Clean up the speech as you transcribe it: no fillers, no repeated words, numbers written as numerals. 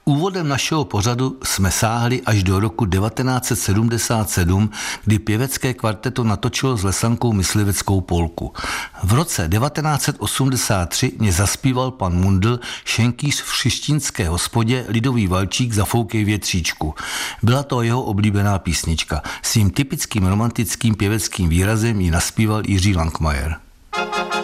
Úvodem našeho pořadu jsme sáhli až do roku 1977, kdy pěvecké kvarteto natočilo s Lesankou mysliveckou polku. V roce 1983 mě zaspíval pan Mundl, šenkýř v Křištínské hospodě, lidový valčík Zafoukej větříčku. Byla to jeho oblíbená písnička. Svým typickým romantickým pěveckým výrazem ji naspíval Jiří Langmajer.